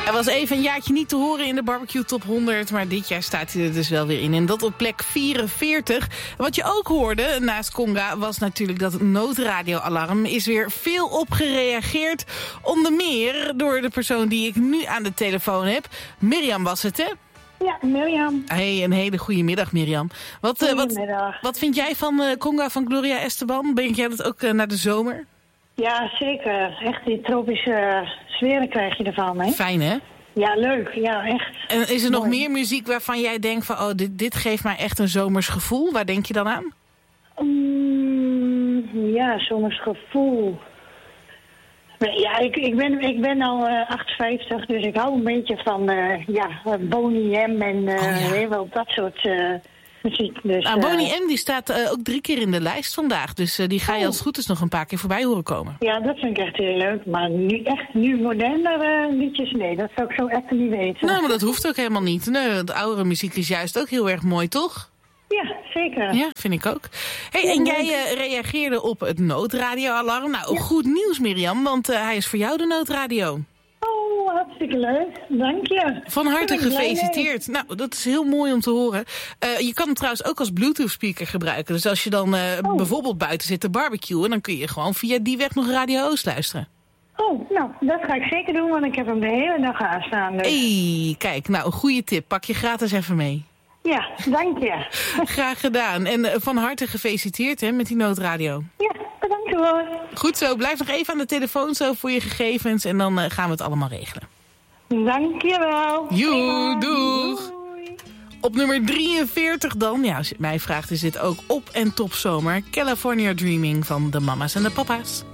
Hij was even een jaartje niet te horen in de Barbecue Top 100... maar dit jaar staat hij er dus wel weer in. En dat op plek 44. Wat je ook hoorde naast Conga was natuurlijk dat noodradioalarm. Is weer veel op gereageerd. Onder meer door de persoon die ik nu aan de telefoon heb. Mirjam was het, hè? Ja, Mirjam. Hey, een hele goede middag, Mirjam. Wat vind jij van Conga van Gloria Esteban? Brengt jij dat ook naar de zomer? Ja, zeker. Echt die tropische sferen krijg je ervan, hè? Fijn, hè? Ja, leuk. Ja, echt. En is er nog meer muziek waarvan jij denkt van... oh, dit geeft mij echt een zomers gevoel? Waar denk je dan aan? Ja, zomers gevoel. Ja, ik ben al 58, dus ik hou een beetje van Boney M en wel dat soort muziek. Dus, Boney M die staat ook 3 keer in de lijst vandaag. Dus die ga je als het goed is nog een paar keer voorbij horen komen. Ja, dat vind ik echt heel leuk. Maar nu modernere liedjes, nee, dat zou ik zo echt niet weten. Nou, maar dat hoeft ook helemaal niet. Nee, de oudere muziek is juist ook heel erg mooi, toch? Ja, zeker. Ja, vind ik ook. Hey, en jij reageerde op het noodradioalarm. Nou, goed nieuws, Mirjam, want hij is voor jou de noodradio. Oh, hartstikke leuk. Dank je. Van harte gefeliciteerd. Nou, dat is heel mooi om te horen. Je kan hem trouwens ook als Bluetooth speaker gebruiken. Dus als je dan bijvoorbeeld buiten zit te barbecuen... dan kun je gewoon via die weg nog Radio Oost luisteren. Oh, nou, dat ga ik zeker doen, want ik heb hem de hele dag aanstaan. Dus. Hey, kijk, nou, een goede tip. Pak je gratis even mee. Ja, dank je. Graag gedaan. En van harte gefeliciteerd hè, met die noodradio. Ja, bedankt hoor. Goed zo, blijf nog even aan de telefoon zo voor je gegevens en dan gaan we het allemaal regelen. Dank je wel. Joe, doeg. Doei. Op nummer 43 dan, ja, als je het mij vraagt, is dit ook op- en topzomer. California Dreaming van de mama's en de papa's.